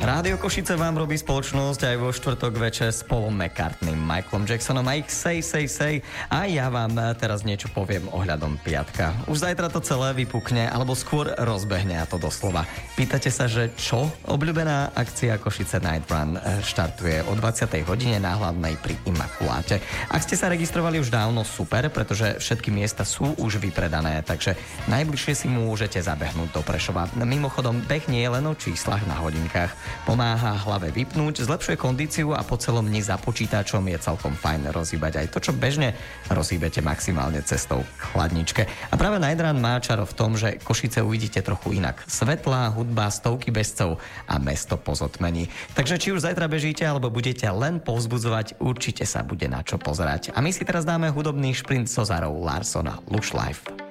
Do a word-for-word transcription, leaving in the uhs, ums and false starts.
Rádio Košice vám robí spoločnosť aj vo štvrtok večer s Paulom McCartneym, Michaelom Jacksonom a ich Say, Say, Say. A ja vám teraz niečo poviem ohľadom piatka. Už zajtra to celé vypukne, alebo skôr rozbehne, a to doslova. Pýtate sa, že čo? Obľúbená akcia Košice Night Run štartuje o dvadsiatej hodine na Hlavnej pri Imakuláte. Ak ste sa registrovali už dávno, super, pretože všetky miesta sú už vypredané, takže najbližšie si môžete zabehnúť do Prešova. Mimochodom, beh nie je len o číslach na hodinkách. Pomáha hlave vypnúť, zlepšuje kondíciu a po celom dni za počítačom je celkom fajn rozhýbať aj to, čo bežne rozhýbete maximálne cestou k chladničke. A práve Night Run má čaro v tom, že Košice uvidíte trochu inak. Svetlá, hudba, stovky bežcov a mesto po zotmení. Takže či už zajtra bežíte alebo budete len povzbudzovať, určite sa bude na čo pozerať. A my si teraz dáme hudobný šprint so Zarou Larsona Lush Life.